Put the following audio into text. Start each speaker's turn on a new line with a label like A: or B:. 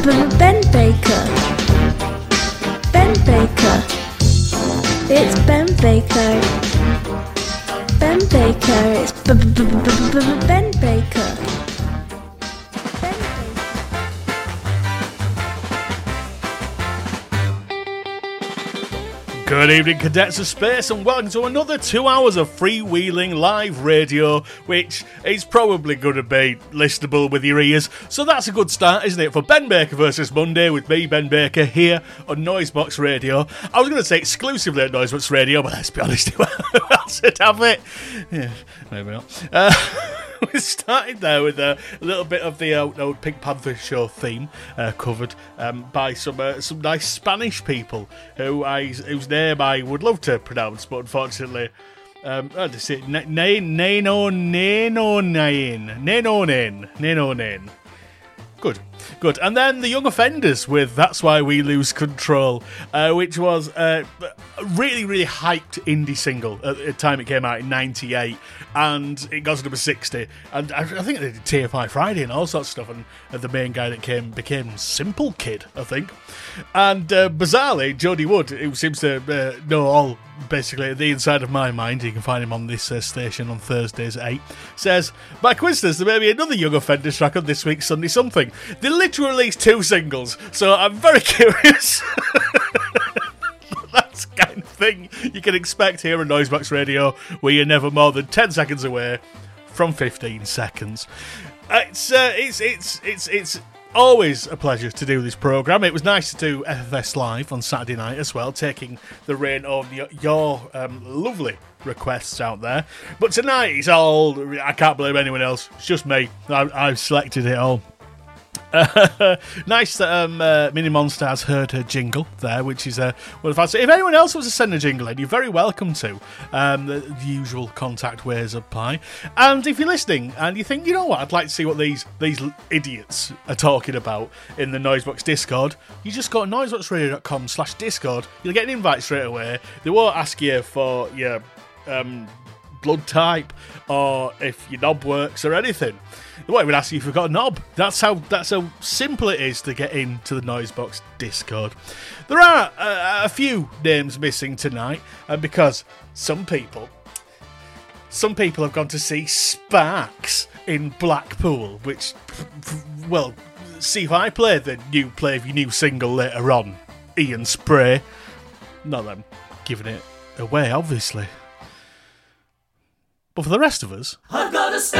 A: Ben Baker. Ben Baker. It's Ben Baker. Ben Baker. It's Ben Baker.
B: Good evening, cadets of space, and welcome to another 2 hours of freewheeling live radio, which is probably going to be listenable with your ears. So that's a good start, isn't it, for Ben Baker versus Monday with me, Ben Baker, here on Noisebox Radio. I was going to say exclusively at Noisebox Radio, but let's be honest, who else would have it? Yeah, maybe not. We started there with a little bit of the old Pink Panther show theme covered by some nice Spanish people whose name I would love to pronounce, but unfortunately, let's see, Nenonen. Good. And then the Young Offenders with That's Why We Lose Control, which was a really, really hyped indie single at the time it came out in 98, and it got to number 60. And I think they did TFI Friday and all sorts of stuff, and the main guy that became Simple Kid, I think. And bizarrely, Jody Wood, who seems to know all basically the inside of my mind, you can find him on this station on Thursdays at 8, says, by coincidence, there may be another Young Offenders track on this week's Sunday Something. They literally released 2 singles, so I'm very curious. That's the kind of thing you can expect here on Noisebox Radio, where you're never more than 10 seconds away from 15 seconds. It's always a pleasure to do this programme. It was nice to do FFS Live on Saturday night as well, taking the reign of your lovely requests out there. But tonight it's all, I can't blame anyone else, it's just me. I've selected it all. Nice that Mini Monster has heard her jingle there, which is well, if anyone else wants to send a jingle in, you're very welcome to. The usual contact ways apply. And if you're listening and you think, you know what, I'd like to see what these idiots are talking about in the Noisebox Discord, you just go to noiseboxradio.com/Discord. You'll get an invite straight away. They won't ask you for your blood type or if your knob works or anything. They won't even ask you if you've got a knob. That's how simple it is to get into the Noisebox Discord. There are a few names missing tonight, because some people have gone to see Sparks in Blackpool, which, well, see if I play the new single later on, Ian Spray. Not that I'm giving it away, obviously. But for the rest of us, I've got a